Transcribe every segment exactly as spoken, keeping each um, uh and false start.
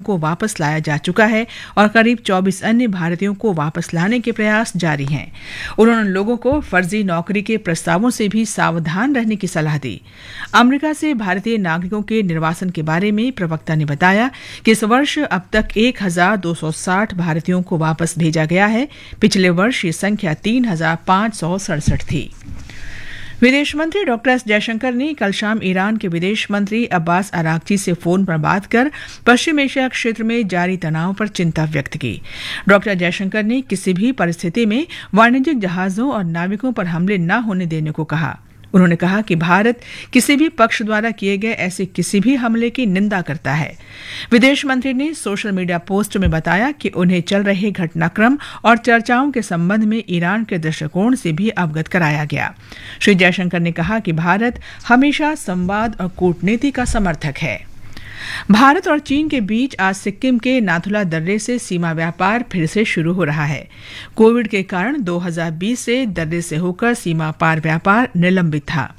को वापस लाया जा चुका है और करीब चौबीस अन्य भारतीयों को वापस लाने के प्रयास जारी हैं। उन्होंने लोगों को फर्जी नौकरी के प्रस्तावों से भी सावधान रहने की सलाह दी। अमेरिका से भारतीय नागरिकों के निर्वासन के बारे में प्रवक्ता ने बताया कि इस वर्ष अब तक एक हजार दो सौ साठ भारतीयों को वापस भेजा गया है। पिछले वर्ष ये संख्या तीन हजार पांच सौ सड़सठ थी। विदेश मंत्री डॉक्टर एस जयशंकर ने कल शाम ईरान के विदेश मंत्री अब्बास अरागची से फोन पर बात कर पश्चिम एशिया क्षेत्र में जारी तनाव पर चिंता व्यक्त की। डॉक्टर जयशंकर ने किसी भी परिस्थिति में वाणिज्यिक जहाजों और नाविकों पर हमले न होने देने को कहा। उन्होंने कहा कि भारत किसी भी पक्ष द्वारा किए गए ऐसे किसी भी हमले की निंदा करता है। विदेश मंत्री ने सोशल मीडिया पोस्ट में बताया कि उन्हें चल रहे घटनाक्रम और चर्चाओं के संबंध में ईरान के दृष्टिकोण से भी अवगत कराया गया। श्री जयशंकर ने कहा कि भारत हमेशा संवाद और कूटनीति का समर्थक है। भारत और चीन के बीच आज सिक्किम के नाथुला दर्रे से सीमा व्यापार फिर से शुरू हो रहा है। कोविड के कारण दो हज़ार बीस से दर्रे से होकर सीमा पार व्यापार निलंबित था।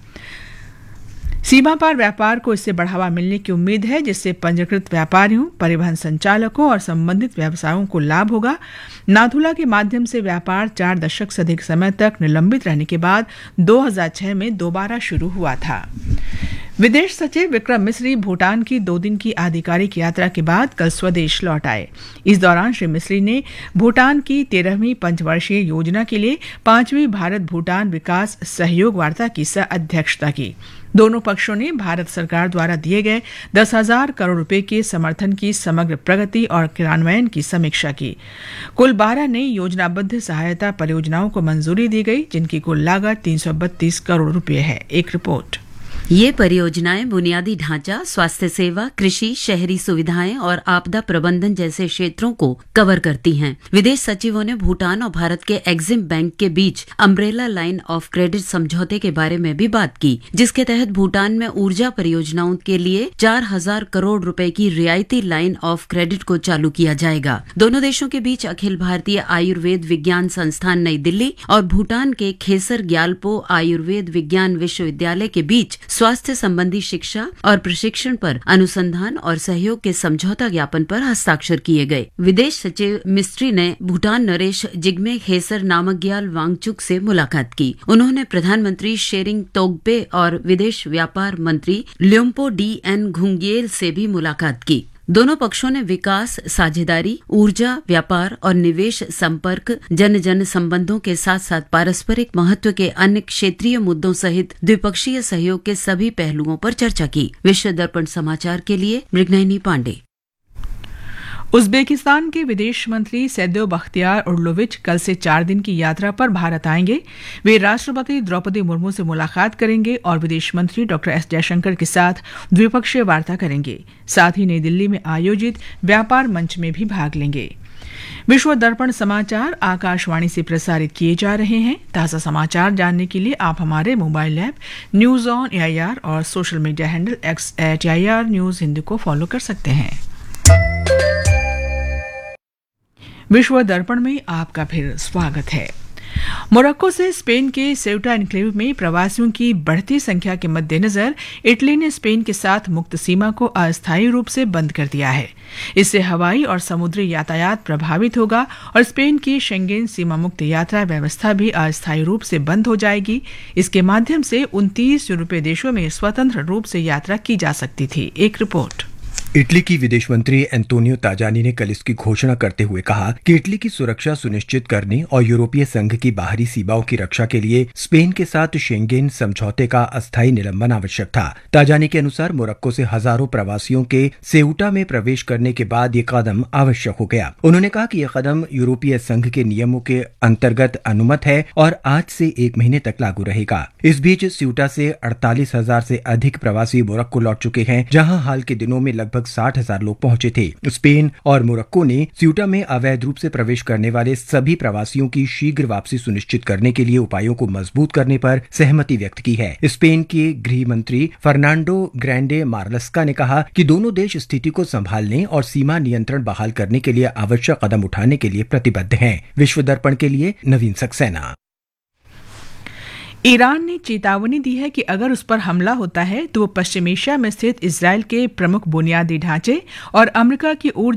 सीमा पार व्यापार को इससे बढ़ावा मिलने की उम्मीद है, जिससे पंजीकृत व्यापारियों, परिवहन संचालकों और संबंधित व्यवसायों को लाभ होगा। नाथुला के माध्यम से व्यापार चार दशक से अधिक समय तक निलंबित रहने के बाद दो हज़ार छह में दोबारा शुरू हुआ था। विदेश सचिव विक्रम मिस्री भूटान की दो दिन की आधिकारिक यात्रा के बाद कल स्वदेश लौट आए। इस दौरान श्री मिस्री ने भूटान की तेरहवीं पंचवर्षीय योजना के लिए पांचवीं भारत भूटान विकास सहयोग वार्ता की सह अध्यक्षता की। दोनों पक्षों ने भारत सरकार द्वारा दिए गए दस हजार करोड़ रुपए के समर्थन की समग्र प्रगति और क्रियान्वयन की समीक्षा की। कुल बारह नई योजनाबद्ध सहायता परियोजनाओं को मंजूरी दी गई, जिनकी कुल लागत तीन सौ बत्तीस करोड़ रुपए है। एक रिपोर्ट। ये परियोजनाएं बुनियादी ढांचा, स्वास्थ्य सेवा, कृषि, शहरी सुविधाएं और आपदा प्रबंधन जैसे क्षेत्रों को कवर करती हैं। विदेश सचिवों ने भूटान और भारत के एग्जिम बैंक के बीच अम्ब्रेला लाइन ऑफ क्रेडिट समझौते के बारे में भी बात की, जिसके तहत भूटान में ऊर्जा परियोजनाओं के लिए चार हजार करोड़ रुपए की रियायती लाइन ऑफ क्रेडिट को चालू किया जाएगा। दोनों देशों के बीच अखिल भारतीय आयुर्वेद विज्ञान संस्थान नई दिल्ली और भूटान के खेसर ग्याल्पो आयुर्वेद विज्ञान विश्वविद्यालय के बीच स्वास्थ्य संबंधी शिक्षा और प्रशिक्षण पर अनुसंधान और सहयोग के समझौता ज्ञापन पर हस्ताक्षर किए गए। विदेश सचिव मिस्ट्री ने भूटान नरेश जिग्मे खेसर नामग्याल वांगचुक से मुलाकात की। उन्होंने प्रधानमंत्री शेरिंग तोग्बे और विदेश व्यापार मंत्री ल्योम्पो डी एन घुंगियल से भी मुलाकात की। दोनों पक्षों ने विकास, साझेदारी, ऊर्जा, व्यापार और निवेश संपर्क, जन जन संबंधों के साथ साथ पारस्परिक महत्व के अन्य क्षेत्रीय मुद्दों सहित द्विपक्षीय सहयोग के सभी पहलुओं पर चर्चा की। विश्व दर्पण समाचार के लिए मृगनयनी पांडे। उज्बेकिस्तान के विदेश मंत्री सैद्यो बख्तियार उर्लोविच कल से चार दिन की यात्रा पर भारत आएंगे। वे राष्ट्रपति द्रौपदी मुर्मू से मुलाकात करेंगे और विदेश मंत्री डॉक्टर एस जयशंकर के साथ द्विपक्षीय वार्ता करेंगे। साथ ही नई दिल्ली में आयोजित व्यापार मंच में भी भाग लेंगे। विश्व दर्पण समाचार आकाशवाणी से प्रसारित किए जा रहे हैं। ताज़ा समाचार जानने के लिए आप हमारे mobile app news on AIR और social media handle x eight AIR news Hindi को फॉलो कर सकते हैं। विश्व दर्पण में आपका फिर स्वागत है। मोरक्को से स्पेन के सेउटा एन्क्लेव में प्रवासियों की बढ़ती संख्या के मद्देनजर इटली ने स्पेन के साथ मुक्त सीमा को अस्थायी रूप से बंद कर दिया है। इससे हवाई और समुद्री यातायात प्रभावित होगा और स्पेन की शेंगेन सीमा मुक्त यात्रा व्यवस्था भी अस्थायी रूप से बंद हो जाएगी। इसके माध्यम से उनतीस यूरोपीय देशों में स्वतंत्र रूप से यात्रा की जा सकती थी। एक रिपोर्ट। इटली की विदेश मंत्री एंटोनियो ताजानी ने कल इसकी घोषणा करते हुए कहा कि इटली की सुरक्षा सुनिश्चित करने और यूरोपीय संघ की बाहरी सीमाओं की रक्षा के लिए स्पेन के साथ शेंगेन समझौते का अस्थायी निलंबन आवश्यक था। ताजानी के अनुसार मोरक्को से हजारों प्रवासियों के सेउटा में प्रवेश करने के बाद ये कदम आवश्यक हो गया। उन्होंने कहा कि यह कदम यूरोपीय संघ के नियमों के अंतर्गत अनुमत है और आज से एक महीने तक लागू रहेगा। इस बीच सेउटा से अड़तालीस हजार से अधिक प्रवासी मोरक्को लौट चुके हैं, जहाँ हाल के दिनों में लगभग साठ हजार लोग पहुंचे थे। स्पेन और मोरक्को ने सेउटा में अवैध रूप से प्रवेश करने वाले सभी प्रवासियों की शीघ्र वापसी सुनिश्चित करने के लिए उपायों को मजबूत करने पर सहमति व्यक्त की है। स्पेन के गृह मंत्री फर्नांडो ग्रैंडे मार्लस्का ने कहा कि दोनों देश स्थिति को संभालने और सीमा नियंत्रण बहाल करने के लिए आवश्यक कदम उठाने के लिए प्रतिबद्ध हैं। विश्व दर्पण के लिए नवीन सक्सेना। ईरान ने चेतावनी दी है कि अगर उस पर हमला होता है तो वो पश्चिम एशिया में स्थित इजरायल के प्रमुख बुनियादी ढांचे और अमेरिका की ऊर्जा